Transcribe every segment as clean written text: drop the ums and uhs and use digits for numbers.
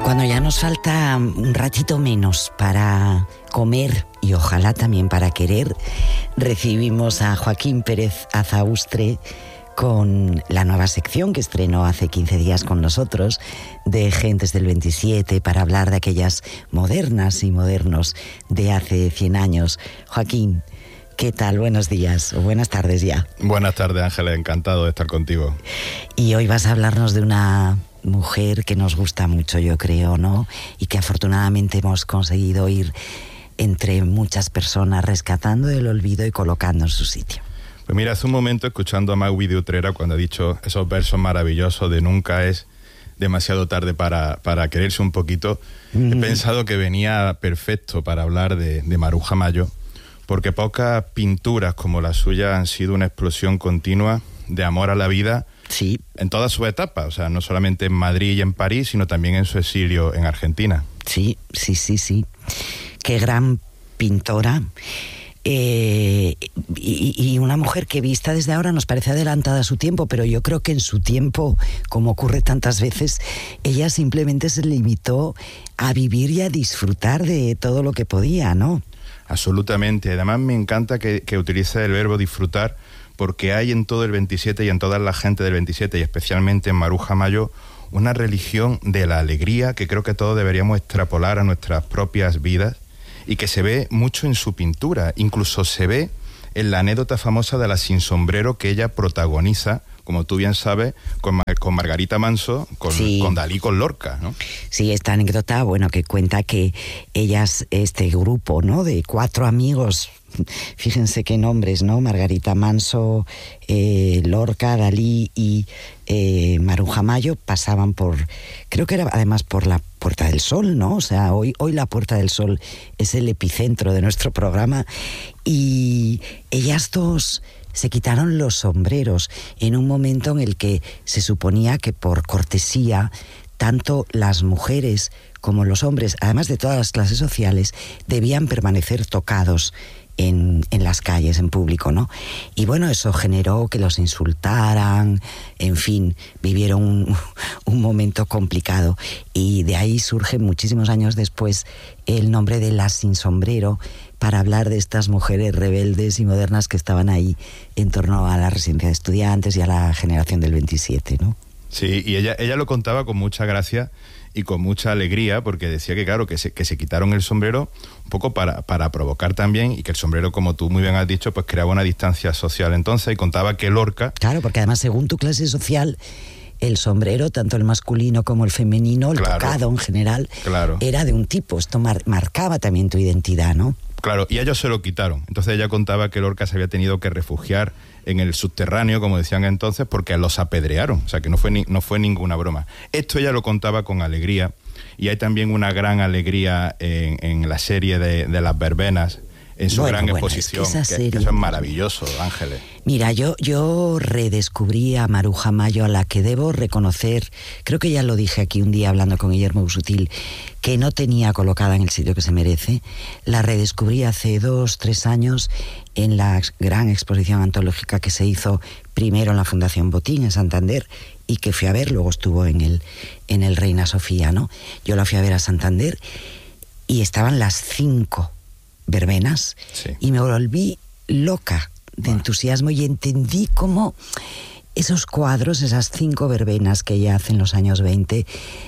Cuando ya nos falta un ratito menos para comer y ojalá también para querer, recibimos a Joaquín Pérez Azaustre con la nueva sección que estrenó hace 15 días con nosotros de Gentes del 27 para hablar de aquellas modernas y modernos de hace 100 años. Joaquín, ¿qué tal? Buenos días o buenas tardes ya. Buenas tardes, Ángeles, encantado de estar contigo. Y hoy vas a hablarnos de una mujer que nos gusta mucho, yo creo, ¿no? Y que afortunadamente hemos conseguido ir entre muchas personas rescatando del olvido y colocando en su sitio. Pues mira, hace un momento escuchando a Magui de Utrera cuando ha dicho esos versos maravillosos de nunca es demasiado tarde para quererse un poquito, he pensado que venía perfecto para hablar de Maruja Mayo, porque pocas pinturas como la suya han sido una explosión continua de amor a la vida. Sí. En todas sus etapas, o sea, no solamente en Madrid y en París, sino también en su exilio en Argentina. Sí. Qué gran pintora. Y una mujer que vista desde ahora nos parece adelantada a su tiempo, pero yo creo que en su tiempo, como ocurre tantas veces, ella simplemente se limitó a vivir y a disfrutar de todo lo que podía, ¿no? Absolutamente. Además me encanta que utilice el verbo disfrutar, porque hay en todo el 27 y en toda la gente del 27 y especialmente en Maruja Mayo una religión de la alegría que creo que todos deberíamos extrapolar a nuestras propias vidas y que se ve mucho en su pintura, incluso se ve en la anécdota famosa de la sin sombrero que ella protagoniza, como tú bien sabes, con Margarita Manso, con Dalí, con Lorca, ¿no? Sí, esta anécdota, bueno, que cuenta que ellas, este grupo, ¿no?, de 4 amigos, fíjense qué nombres, ¿no? Margarita Manso, Lorca, Dalí y Maruja Mayo pasaban por, creo que era además por la Puerta del Sol, ¿no? O sea, hoy la Puerta del Sol es el epicentro de nuestro programa y ellas dos se quitaron los sombreros en un momento en el que se suponía que por cortesía tanto las mujeres como los hombres, además de todas las clases sociales, debían permanecer tocados en las calles, en público, ¿no? Y bueno, eso generó que los insultaran, en fin, vivieron un momento complicado. Y de ahí surge muchísimos años después el nombre de las sin sombrero, para hablar de estas mujeres rebeldes y modernas que estaban ahí en torno a la residencia de estudiantes y a la generación del 27, ¿no? Sí, y ella lo contaba con mucha gracia y con mucha alegría, porque decía que claro, que se quitaron el sombrero un poco para provocar también, y que el sombrero, como tú muy bien has dicho, pues creaba una distancia social entonces, y contaba que Lorca... Claro, porque además según tu clase social, el sombrero, tanto el masculino como el femenino, el tocado en general, era de un tipo. Esto marcaba también tu identidad, ¿no? Claro, y ellos se lo quitaron. Entonces ella contaba que Lorca se había tenido que refugiar en el subterráneo, como decían entonces, porque los apedrearon. O sea, que no fue ninguna broma. Esto ella lo contaba con alegría, y hay también una gran alegría en la serie de las verbenas, en su gran exposición, es que eso es maravilloso, Ángeles. Mira, yo redescubrí a Maruja Mayo, a la que debo reconocer, creo que ya lo dije aquí un día hablando con Guillermo Busutil, que no tenía colocada en el sitio que se merece. La redescubrí hace 2-3 años en la gran exposición antológica que se hizo primero en la Fundación Botín, en Santander, y que fui a ver, luego estuvo en el Reina Sofía, ¿no? Yo la fui a ver a Santander y estaban las 5 verbenas, sí. Y me volví loca de entusiasmo y entendí cómo esos cuadros, esas 5 verbenas que ella hace en los años 20,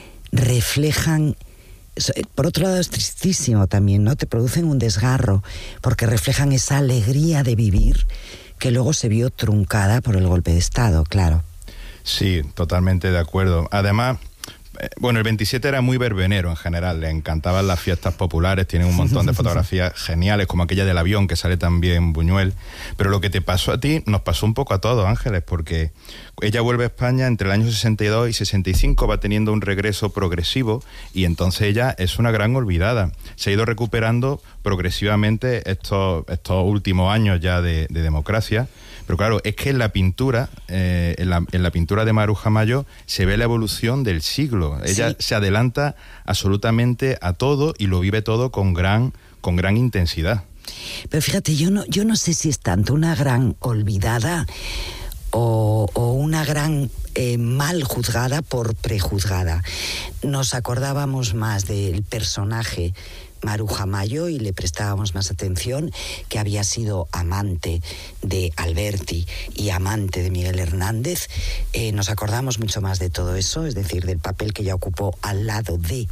reflejan, por otro lado es tristísimo también, ¿no? Te producen un desgarro, porque reflejan esa alegría de vivir que luego se vio truncada por el golpe de Estado, claro. Sí, totalmente de acuerdo. Además, bueno, el 27 era muy verbenero en general, le encantaban las fiestas populares, tienen un montón de fotografías geniales, como aquella del avión que sale también Buñuel, pero lo que te pasó a ti, nos pasó un poco a todos, Ángeles, porque ella vuelve a España entre el año 62 y 65, va teniendo un regreso progresivo, y entonces ella es una gran olvidada, se ha ido recuperando progresivamente estos últimos años ya de democracia. Pero claro, es que en la pintura, en la pintura de Maruja Mayo se ve la evolución del siglo. Ella se adelanta absolutamente a todo y lo vive todo con gran intensidad. Pero fíjate, yo no sé si es tanto una gran olvidada o una gran mal juzgada por prejuzgada. Nos acordábamos más del personaje Maruja Mayo y le prestábamos más atención, que había sido amante de Alberti y amante de Miguel Hernández. Nos acordamos mucho más de todo eso, es decir, del papel que ella ocupó al lado de,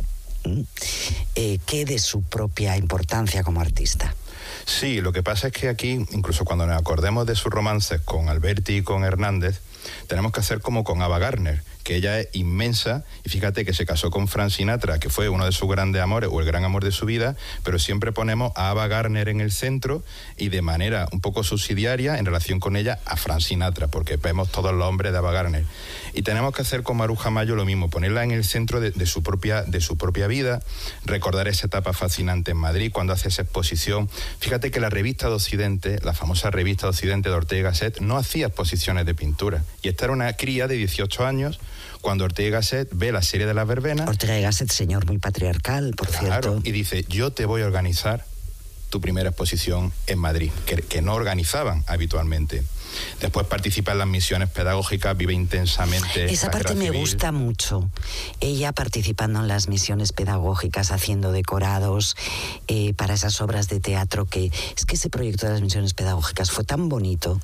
que de su propia importancia como artista. Sí, lo que pasa es que aquí, incluso cuando nos acordemos de sus romances con Alberti y con Hernández, tenemos que hacer como con Ava Gardner, que ella es inmensa, y fíjate que se casó con Frank Sinatra, que fue uno de sus grandes amores, o el gran amor de su vida, pero siempre ponemos a Ava Gardner en el centro, y de manera un poco subsidiaria, en relación con ella, a Frank Sinatra, porque vemos todos los hombres de Ava Gardner. Y tenemos que hacer con Maruja Mayo lo mismo, ponerla en el centro de su propia vida, recordar esa etapa fascinante en Madrid, cuando hace esa exposición. Fíjate que la revista de Occidente, la famosa revista de Occidente de Ortega y Gasset, no hacía exposiciones de pintura. Y esta era una cría de 18 años, cuando Ortega y Gasset ve la serie de las verbenas. Ortega y Gasset, señor muy patriarcal, por cierto. Y dice, yo te voy a organizar tu primera exposición en Madrid, que no organizaban habitualmente. Después participa en las misiones pedagógicas, vive intensamente esa parte me gusta mucho. Ella participando en las misiones pedagógicas, haciendo decorados para esas obras de teatro, que es que ese proyecto de las misiones pedagógicas fue tan bonito,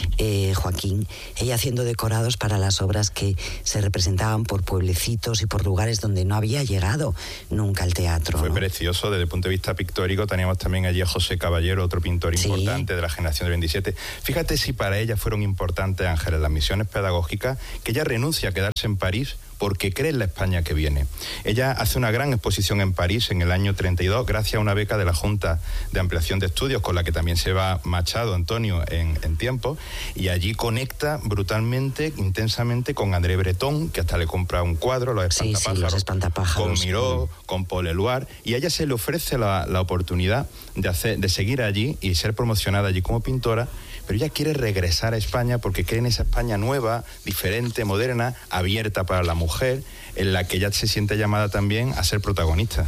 Joaquín. Ella haciendo decorados para las obras que se representaban por pueblecitos y por lugares donde no había llegado nunca el teatro. Fue precioso desde el punto de vista pictórico. Teníamos también allí a José Caballero, otro pintor importante de la generación del 27. Fíjate si para ella fueron importantes, Ángeles, las misiones pedagógicas, que ella renuncia a quedarse en París porque cree en la España que viene. Ella hace una gran exposición en París en el año 32, gracias a una beca de la Junta de Ampliación de Estudios, con la que también se va Machado, Antonio, en tiempo, y allí conecta brutalmente, intensamente con André Breton, que hasta le compra un cuadro, Los Espantapájaros, con Miró, con Paul Eluard, y a ella se le ofrece la oportunidad de seguir allí y ser promocionada allí como pintora, pero ella quiere regresar a España porque cree en esa España nueva, diferente, moderna, abierta para la mujer, en la que ella se siente llamada también a ser protagonista.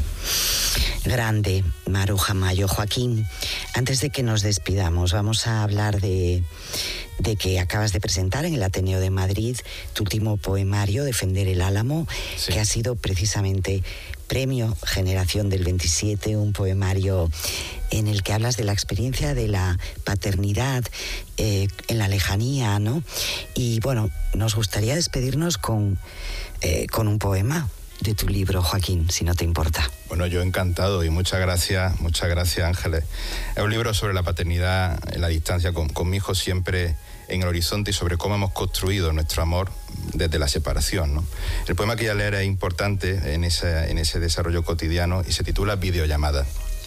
Grande, Maruja Mayo. Joaquín, antes de que nos despidamos, vamos a hablar de que acabas de presentar en el Ateneo de Madrid tu último poemario, Defender el Álamo, sí, que ha sido precisamente Premio Generación del 27, un poemario en el que hablas de la experiencia de la paternidad en la lejanía, ¿no? Y bueno, nos gustaría despedirnos con un poema de tu libro, Joaquín, si no te importa. Bueno, yo encantado y muchas gracias, Ángeles. Es un libro sobre la paternidad en la distancia, con mi hijo siempre en el horizonte, y sobre cómo hemos construido nuestro amor desde la separación, ¿no? El poema que voy a leer es importante en ese desarrollo cotidiano y se titula Videollamada.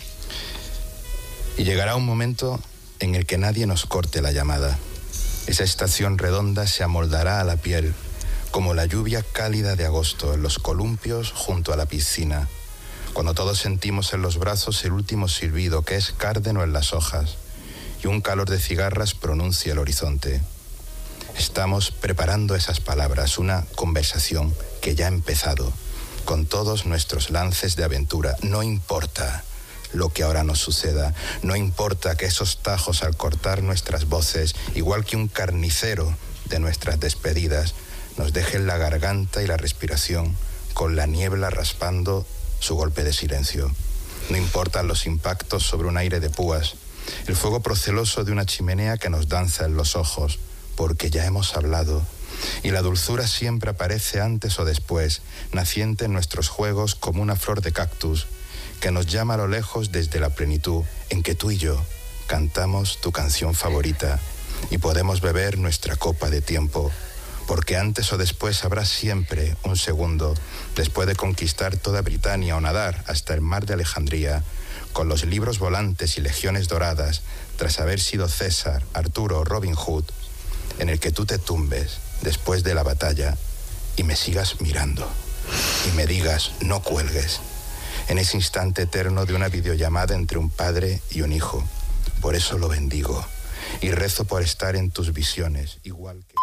Y llegará un momento en el que nadie nos corte la llamada. Esa estación redonda se amoldará a la piel, como la lluvia cálida de agosto en los columpios junto a la piscina, cuando todos sentimos en los brazos el último silbido que es cárdeno en las hojas y un calor de cigarras pronuncia el horizonte. Estamos preparando esas palabras, una conversación que ya ha empezado, con todos nuestros lances de aventura. No importa lo que ahora nos suceda, no importa que esos tajos al cortar nuestras voces, igual que un carnicero de nuestras despedidas, nos dejen la garganta y la respiración con la niebla raspando su golpe de silencio. No importan los impactos sobre un aire de púas, el fuego proceloso de una chimenea que nos danza en los ojos, porque ya hemos hablado, y la dulzura siempre aparece antes o después, naciente en nuestros juegos como una flor de cactus, que nos llama a lo lejos desde la plenitud en que tú y yo cantamos tu canción favorita y podemos beber nuestra copa de tiempo, porque antes o después habrá siempre un segundo, después de conquistar toda Britania o nadar hasta el mar de Alejandría, con los libros volantes y legiones doradas, tras haber sido César, Arturo o Robin Hood, en el que tú te tumbes después de la batalla y me sigas mirando y me digas no cuelgues, en ese instante eterno de una videollamada entre un padre y un hijo. Por eso lo bendigo y rezo por estar en tus visiones, igual que...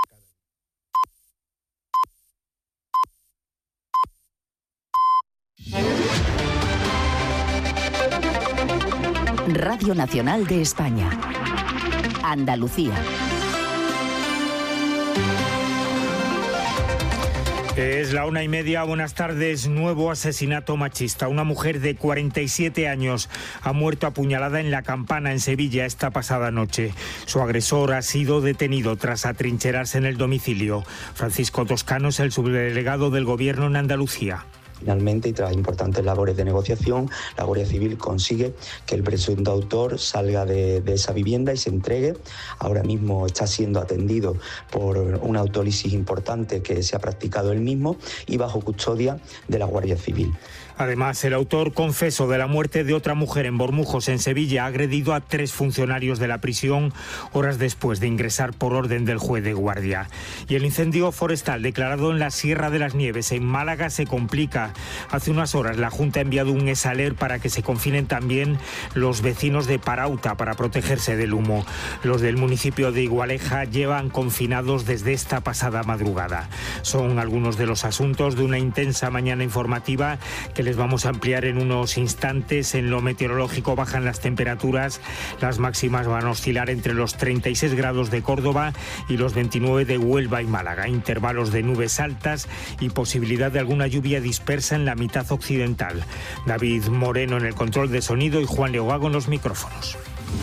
Radio Nacional de España. Andalucía. Es la 1:30, buenas tardes. Nuevo asesinato machista. Una mujer de 47 años ha muerto apuñalada en La Campana, en Sevilla, esta pasada noche. Su agresor ha sido detenido tras atrincherarse en el domicilio. Francisco Toscano es el subdelegado del Gobierno en Andalucía. Finalmente, y tras importantes labores de negociación, la Guardia Civil consigue que el presunto autor salga de esa vivienda y se entregue. Ahora mismo está siendo atendido por una autólisis importante que se ha practicado él mismo y bajo custodia de la Guardia Civil. Además, el autor confeso de la muerte de otra mujer en Bormujos, en Sevilla, ha agredido a 3 funcionarios de la prisión horas después de ingresar por orden del juez de guardia. Y el incendio forestal declarado en la Sierra de las Nieves, en Málaga, se complica. Hace unas horas la Junta ha enviado un SALER para que se confinen también los vecinos de Parauta para protegerse del humo. Los del municipio de Igualeja llevan confinados desde esta pasada madrugada. Son algunos de los asuntos de una intensa mañana informativa que les vamos a ampliar en unos instantes. En lo meteorológico bajan las temperaturas, las máximas van a oscilar entre los 36 grados de Córdoba y los 29 de Huelva y Málaga. Intervalos de nubes altas y posibilidad de alguna lluvia dispersa en la mitad occidental. David Moreno en el control de sonido y Juan Leogago en los micrófonos.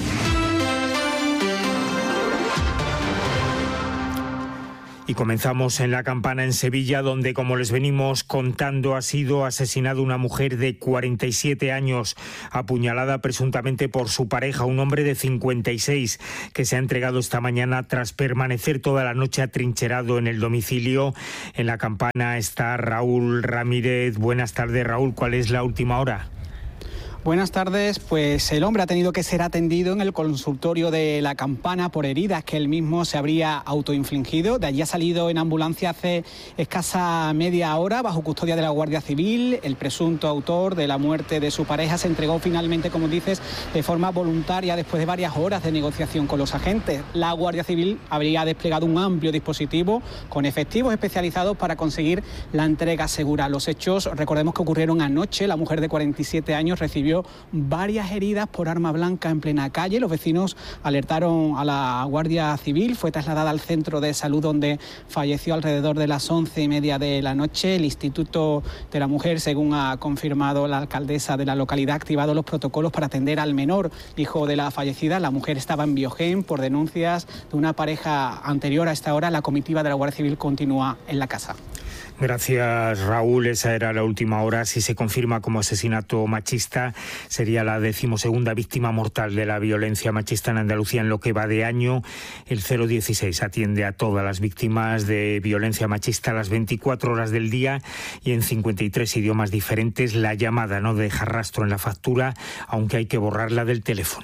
Y comenzamos en La Campana, en Sevilla, donde, como les venimos contando, ha sido asesinada una mujer de 47 años, apuñalada presuntamente por su pareja, un hombre de 56, que se ha entregado esta mañana tras permanecer toda la noche atrincherado en el domicilio. En La Campana está Raúl Ramírez. Buenas tardes, Raúl. ¿Cuál es la última hora? Buenas tardes. Pues el hombre ha tenido que ser atendido en el consultorio de La Campana por heridas que él mismo se habría autoinfligido. De allí ha salido en ambulancia hace escasa media hora bajo custodia de la Guardia Civil. El presunto autor de la muerte de su pareja se entregó finalmente, como dices, de forma voluntaria después de varias horas de negociación con los agentes. La Guardia Civil habría desplegado un amplio dispositivo con efectivos especializados para conseguir la entrega segura. Los hechos, recordemos que ocurrieron anoche. La mujer de 47 años recibió varias heridas por arma blanca en plena calle. Los vecinos alertaron a la Guardia Civil. Fue trasladada al centro de salud, donde falleció alrededor de las 11:30 de la noche. El Instituto de la Mujer, según ha confirmado la alcaldesa de la localidad, ha activado los protocolos para atender al menor hijo de la fallecida. La mujer estaba en Biogen por denuncias de una pareja anterior. A esta hora la comitiva de la Guardia Civil continúa en la casa. Gracias, Raúl. Esa era la última hora. Si se confirma como asesinato machista, sería la 12ª víctima mortal de la violencia machista en Andalucía en lo que va de año. El 016 atiende a todas las víctimas de violencia machista a las 24 horas del día y en 53 idiomas diferentes. La llamada no deja rastro en la factura, aunque hay que borrarla del teléfono.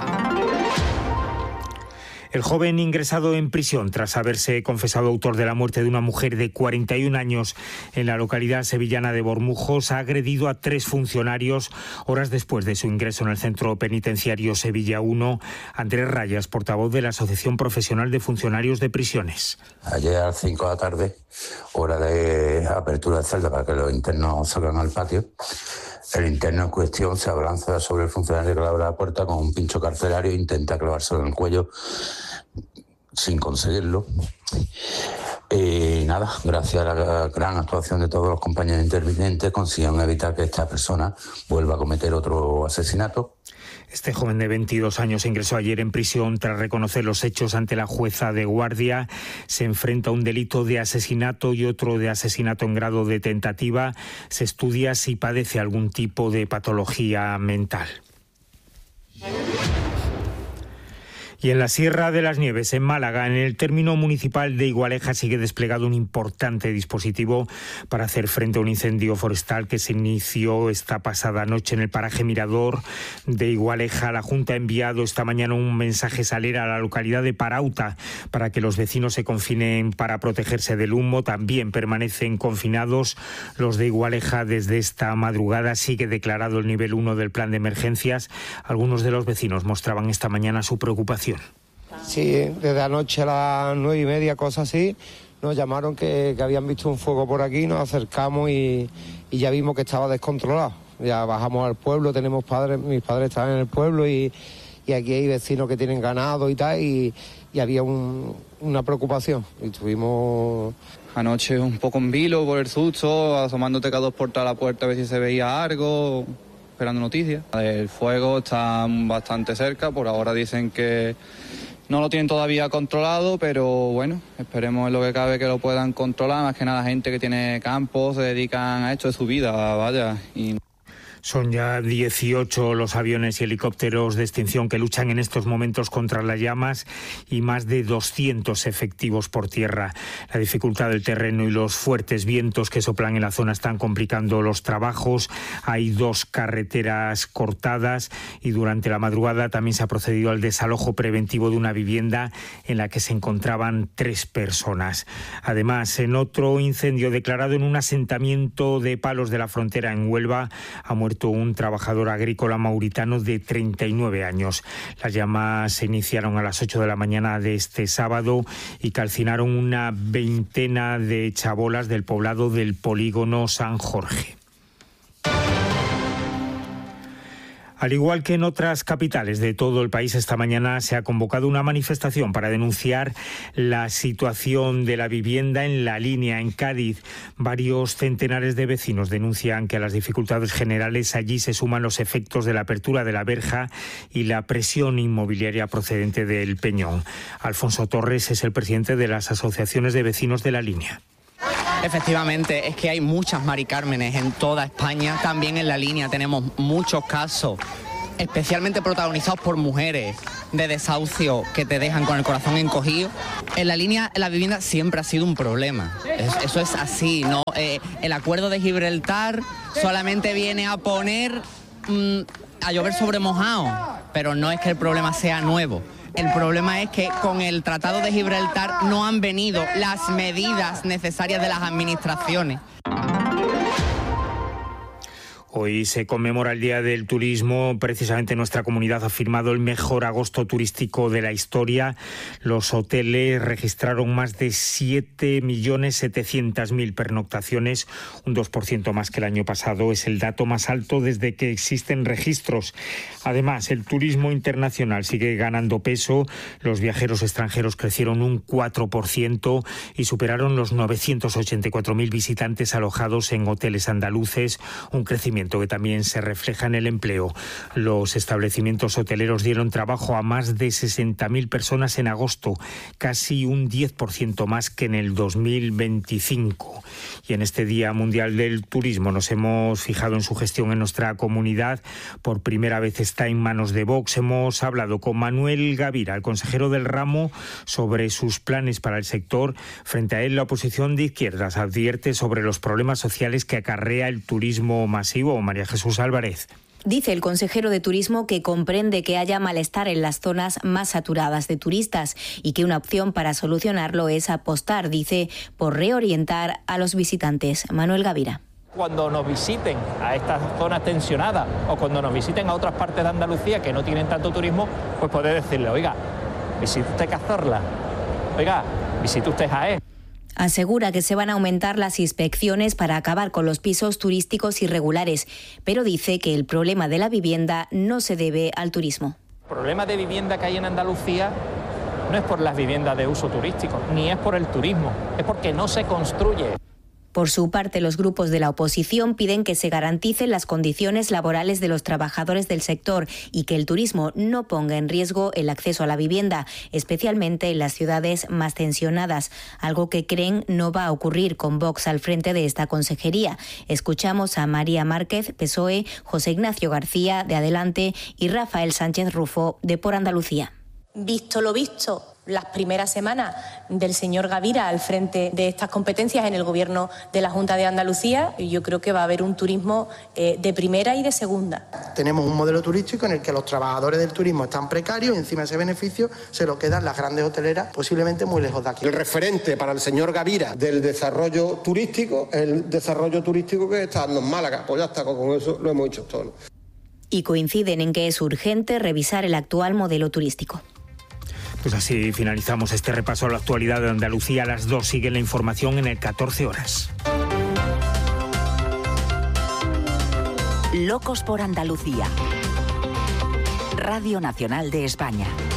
El joven ingresado en prisión tras haberse confesado autor de la muerte de una mujer de 41 años en la localidad sevillana de Bormujos ha agredido a 3 funcionarios horas después de su ingreso en el centro penitenciario Sevilla 1. Andrés Rayas, portavoz de la Asociación Profesional de Funcionarios de Prisiones. Ayer a las 5 de la tarde, hora de apertura de celda para que los internos salgan al patio, el interno en cuestión se abalanza sobre el funcionario que le abre la puerta con un pincho carcelario e intenta clavárselo en el cuello sin conseguirlo. Y nada, gracias a la gran actuación de todos los compañeros intervinientes consiguieron evitar que esta persona vuelva a cometer otro asesinato. Este joven de 22 años ingresó ayer en prisión tras reconocer los hechos ante la jueza de guardia. Se enfrenta a un delito de asesinato y otro de asesinato en grado de tentativa. Se estudia si padece algún tipo de patología mental. Y en la Sierra de las Nieves, en Málaga, en el término municipal de Igualeja, sigue desplegado un importante dispositivo para hacer frente a un incendio forestal que se inició esta pasada noche en el paraje Mirador de Igualeja. La Junta ha enviado esta mañana un mensaje SALER a la localidad de Parauta para que los vecinos se confinen para protegerse del humo. También permanecen confinados los de Igualeja desde esta madrugada. Sigue declarado el nivel 1 del plan de emergencias. Algunos de los vecinos mostraban esta mañana su preocupación. Sí, desde anoche a las 9:30, cosas así, nos llamaron que habían visto un fuego por aquí, nos acercamos y ya vimos que estaba descontrolado. Ya bajamos al pueblo, tenemos padres, mis padres estaban en el pueblo y y aquí hay vecinos que tienen ganado y tal, y había una preocupación. Y estuvimos anoche un poco en vilo por el susto, asomándote cada dos puertas a la puerta a ver si se veía algo, esperando noticias. El fuego está bastante cerca, por ahora dicen que no lo tienen todavía controlado, pero bueno, esperemos en lo que cabe que lo puedan controlar. Más que nada gente que tiene campos, se dedican a esto de su vida, vaya. Son ya 18 los aviones y helicópteros de extinción que luchan en estos momentos contra las llamas y más de 200 efectivos por tierra. La dificultad del terreno y los fuertes vientos que soplan en la zona están complicando los trabajos. Hay 2 carreteras cortadas y durante la madrugada también se ha procedido al desalojo preventivo de una vivienda en la que se encontraban 3 personas. Además, en otro incendio declarado en un asentamiento de Palos de la Frontera en Huelva, ha muerto un trabajador agrícola mauritano de 39 años. Las llamas se iniciaron a las 8 de la mañana de este sábado y calcinaron una veintena de chabolas del poblado del polígono San Jorge. Al igual que en otras capitales de todo el país, esta mañana se ha convocado una manifestación para denunciar la situación de la vivienda en La Línea, en Cádiz. Varios centenares de vecinos denuncian que a las dificultades generales allí se suman los efectos de la apertura de la verja y la presión inmobiliaria procedente del Peñón. Alfonso Torres es el presidente de las asociaciones de vecinos de La Línea. Efectivamente, es que hay muchas Mari Cármenes en toda España. También en La Línea tenemos muchos casos, especialmente protagonizados por mujeres de desahucio que te dejan con el corazón encogido. En La Línea la vivienda siempre ha sido un problema. Eso es así, ¿no? El acuerdo de Gibraltar solamente viene a poner a llover sobre mojado, pero no es que el problema sea nuevo. El problema es que con el Tratado de Gibraltar no han venido las medidas necesarias de las administraciones. Hoy se conmemora el Día del Turismo. Precisamente nuestra comunidad ha firmado el mejor agosto turístico de la historia. Los hoteles registraron más de 7.700.000 pernoctaciones, un 2% más que el año pasado. Es el dato más alto desde que existen registros. Además, el turismo internacional sigue ganando peso. Los viajeros extranjeros crecieron un 4% y superaron los 984.000 visitantes alojados en hoteles andaluces, un crecimiento que también se refleja en el empleo. Los establecimientos hoteleros dieron trabajo a más de 60.000 personas en agosto, casi un 10% más que en el 2025. Y en este Día Mundial del Turismo nos hemos fijado en su gestión en nuestra comunidad. Por primera vez está en manos de Vox. Hemos hablado con Manuel Gavira, el consejero del ramo, sobre sus planes para el sector. Frente a él, la oposición de izquierdas advierte sobre los problemas sociales que acarrea el turismo masivo. María Jesús Álvarez. Dice el consejero de Turismo que comprende que haya malestar en las zonas más saturadas de turistas y que una opción para solucionarlo es apostar, dice, por reorientar a los visitantes. Manuel Gavira. Cuando nos visiten a estas zonas tensionadas o cuando nos visiten a otras partes de Andalucía que no tienen tanto turismo, pues poder decirle, oiga, visite usted Cazorla, oiga, visite usted Jaén. Asegura que se van a aumentar las inspecciones para acabar con los pisos turísticos irregulares, pero dice que el problema de la vivienda no se debe al turismo. El problema de vivienda que hay en Andalucía no es por las viviendas de uso turístico, ni es por el turismo, es porque no se construye. Por su parte, los grupos de la oposición piden que se garanticen las condiciones laborales de los trabajadores del sector y que el turismo no ponga en riesgo el acceso a la vivienda, especialmente en las ciudades más tensionadas, algo que creen no va a ocurrir con Vox al frente de esta consejería. Escuchamos a María Márquez, PSOE, José Ignacio García, de Adelante, y Rafael Sánchez Rufo, de Por Andalucía. Visto lo visto, las primeras semanas del señor Gavira al frente de estas competencias en el gobierno de la Junta de Andalucía, yo creo que va a haber un turismo de primera y de segunda. Tenemos un modelo turístico en el que los trabajadores del turismo están precarios y encima ese beneficio se lo quedan las grandes hoteleras, posiblemente muy lejos de aquí. El referente para el señor Gavira del desarrollo turístico, el desarrollo turístico que está dando en Málaga, pues ya está, con eso lo hemos hecho todo. Y coinciden en que es urgente revisar el actual modelo turístico. Pues así finalizamos este repaso a la actualidad de Andalucía. A las 2 sigue la información en el 14 horas. Locos por Andalucía. Radio Nacional de España.